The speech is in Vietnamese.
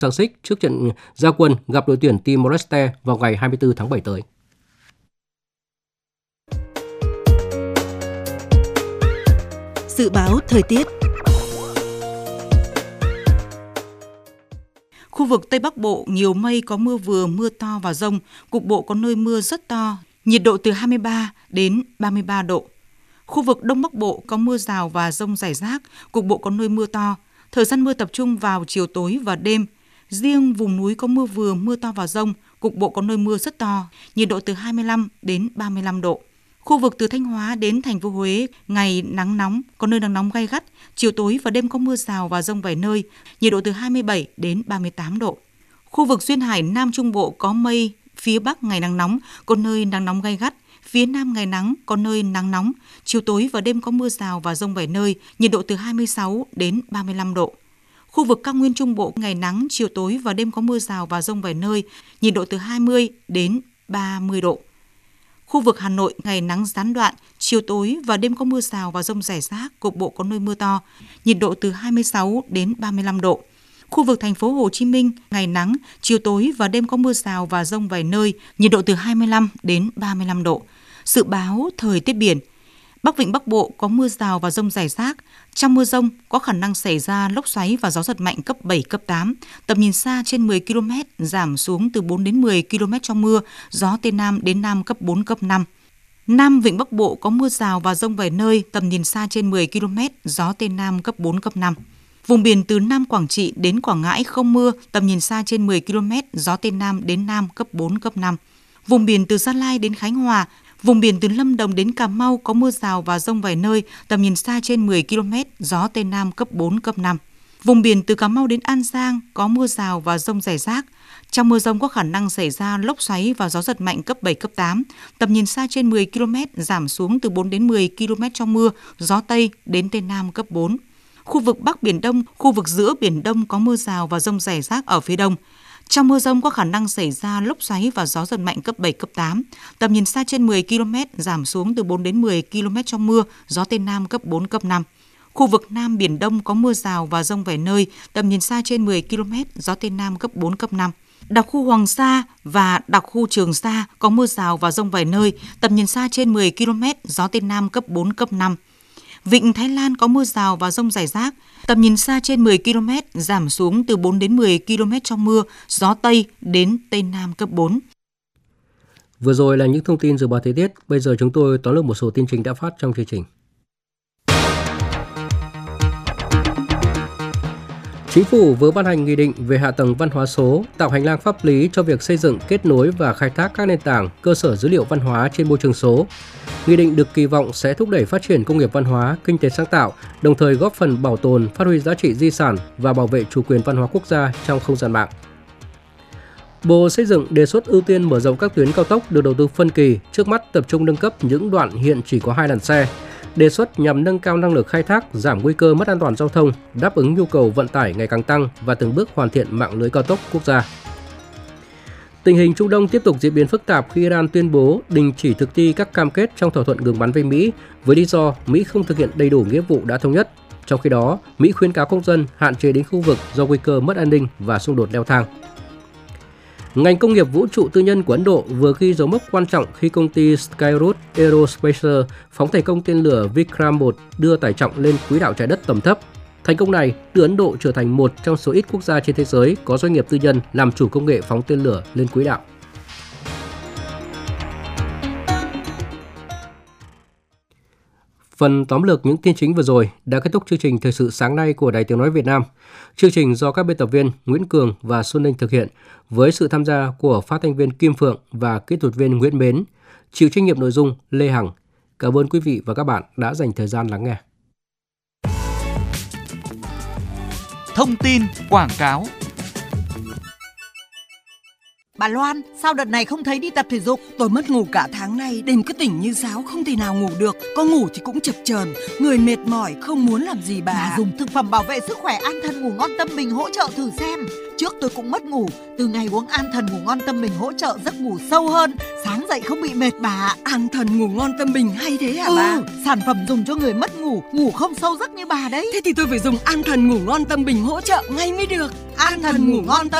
Sang xích trước trận ra quân gặp đội tuyển Timor-Leste vào ngày 24 tháng 7 tới. Dự báo thời tiết. Khu vực Tây Bắc Bộ nhiều mây, có mưa vừa, mưa to và dông, cục bộ có nơi mưa rất to, nhiệt độ từ 23 đến 33 độ. Khu vực Đông Bắc Bộ có mưa rào và dông rải rác, cục bộ có nơi mưa to. Thời gian mưa tập trung vào chiều tối và đêm. Riêng vùng núi có mưa vừa, mưa to và dông, cục bộ có nơi mưa rất to, nhiệt độ từ 25 đến 35 độ. Khu vực từ Thanh Hóa đến thành phố Huế, ngày nắng nóng, có nơi nắng nóng gay gắt, chiều tối và đêm có mưa rào và dông vài nơi, nhiệt độ từ 27 đến 38 độ. Khu vực duyên hải Nam Trung Bộ có mây, phía Bắc ngày nắng nóng, có nơi nắng nóng gay gắt, phía Nam ngày nắng, có nơi nắng nóng, chiều tối và đêm có mưa rào và dông vài nơi, nhiệt độ từ 26 đến 35 độ. Khu vực cao nguyên Trung Bộ ngày nắng, chiều tối và đêm có mưa rào và dông vài nơi, nhiệt độ từ 20 đến 30 độ. Khu vực Hà Nội ngày nắng gián đoạn, chiều tối và đêm có mưa rào và dông rải rác, cục bộ có nơi mưa to, nhiệt độ từ 26 đến 35 độ. Khu vực thành phố Hồ Chí Minh ngày nắng, chiều tối và đêm có mưa rào và dông vài nơi, nhiệt độ từ 25 đến 35 độ. Dự báo thời tiết biển. Bắc Vịnh Bắc Bộ có mưa rào và dông rải rác. Trong mưa dông có khả năng xảy ra lốc xoáy và gió giật mạnh cấp 7, cấp 8. Tầm nhìn xa trên 10 km, giảm xuống từ 4 đến 10 km trong mưa, gió Tây Nam đến Nam cấp 4, cấp 5. Nam Vịnh Bắc Bộ có mưa rào và dông vài nơi, tầm nhìn xa trên 10 km, gió Tây Nam cấp 4, cấp 5. Vùng biển từ Nam Quảng Trị đến Quảng Ngãi không mưa, tầm nhìn xa trên 10 km, gió Tây Nam đến Nam cấp 4, cấp 5. Vùng biển từ Gia Lai đến Khánh Hòa, vùng biển từ Lâm Đồng đến Cà Mau có mưa rào và dông vài nơi, tầm nhìn xa trên 10 km, gió Tây Nam cấp 4, cấp 5. Vùng biển từ Cà Mau đến An Giang có mưa rào và dông rải rác. Trong mưa dông có khả năng xảy ra lốc xoáy và gió giật mạnh cấp 7, cấp 8. Tầm nhìn xa trên 10 km, giảm xuống từ 4 đến 10 km trong mưa, gió Tây đến Tây Nam cấp 4. Khu vực Bắc Biển Đông, khu vực giữa Biển Đông có mưa rào và dông rải rác ở phía đông. Trong mưa dông có khả năng xảy ra lốc xoáy và gió giật mạnh cấp 7, cấp 8. Tầm nhìn xa trên 10 km, giảm xuống từ 4 đến 10 km trong mưa, gió Tây Nam cấp 4, cấp 5. Khu vực Nam Biển Đông có mưa rào và dông vài nơi, tầm nhìn xa trên 10 km, gió Tây Nam cấp 4, cấp 5. Đặc khu Hoàng Sa và đặc khu Trường Sa có mưa rào và dông vài nơi, tầm nhìn xa trên 10 km, gió Tây Nam cấp 4, cấp 5. Vịnh Thái Lan có mưa rào và dông rải rác, tầm nhìn xa trên 10 km, giảm xuống từ 4 đến 10 km trong mưa, gió Tây đến Tây Nam cấp 4. Vừa rồi là những thông tin dự báo thời tiết, bây giờ chúng tôi tóm lược một số tin chính đã phát trong chương trình. Chính phủ vừa ban hành nghị định về hạ tầng văn hóa số, tạo hành lang pháp lý cho việc xây dựng, kết nối và khai thác các nền tảng, cơ sở dữ liệu văn hóa trên môi trường số. Nghị định được kỳ vọng sẽ thúc đẩy phát triển công nghiệp văn hóa, kinh tế sáng tạo, đồng thời góp phần bảo tồn, phát huy giá trị di sản và bảo vệ chủ quyền văn hóa quốc gia trong không gian mạng. Bộ Xây dựng đề xuất ưu tiên mở rộng các tuyến cao tốc được đầu tư phân kỳ, trước mắt tập trung nâng cấp những đoạn hiện chỉ có 2 làn xe. Đề xuất nhằm nâng cao năng lực khai thác, giảm nguy cơ mất an toàn giao thông, đáp ứng nhu cầu vận tải ngày càng tăng và từng bước hoàn thiện mạng lưới cao tốc quốc gia. Tình hình Trung Đông tiếp tục diễn biến phức tạp khi Iran tuyên bố đình chỉ thực thi các cam kết trong thỏa thuận ngừng bắn với Mỹ với lý do Mỹ không thực hiện đầy đủ nghĩa vụ đã thống nhất. Trong khi đó, Mỹ khuyến cáo công dân hạn chế đến khu vực do nguy cơ mất an ninh và xung đột leo thang. Ngành công nghiệp vũ trụ tư nhân của Ấn Độ vừa ghi dấu mốc quan trọng khi công ty Skyroot Aerospace phóng thành công tên lửa Vikram-1 đưa tải trọng lên quỹ đạo trái đất tầm thấp. Thành công này đưa Ấn Độ trở thành một trong số ít quốc gia trên thế giới có doanh nghiệp tư nhân làm chủ công nghệ phóng tên lửa lên quỹ đạo. Phần tóm lược những tin chính vừa rồi đã kết thúc chương trình Thời sự sáng nay của Đài Tiếng nói Việt Nam. Chương trình do các biên tập viên Nguyễn Cường và Xuân Ninh thực hiện với sự tham gia của phát thanh viên Kim Phượng và kỹ thuật viên Nguyễn Mến, chịu trách nhiệm nội dung Lê Hằng. Cảm ơn quý vị và các bạn đã dành thời gian lắng nghe. Thông tin quảng cáo. Bà Loan, sao đợt này không thấy đi tập thể dục? Tôi mất ngủ cả tháng nay, đêm cứ tỉnh như sáo, không thể nào ngủ được. Có ngủ thì cũng chập chờn, người mệt mỏi, không muốn làm gì bà. Dùng thực phẩm bảo vệ sức khỏe An Thần Ngủ Ngon Tâm Bình hỗ trợ thử xem. Trước tôi cũng mất ngủ, từ ngày uống An Thần Ngủ Ngon Tâm Bình hỗ trợ giấc ngủ sâu hơn, sáng dậy không bị mệt bà. An Thần Ngủ Ngon Tâm Bình hay thế hả bà? Sản phẩm dùng cho người mất ngủ, ngủ không sâu giấc như bà đấy. Thế thì tôi phải dùng An Thần Ngủ Ngon Tâm Bình hỗ trợ ngay mới được. An Thần Ngủ Ngon Tâm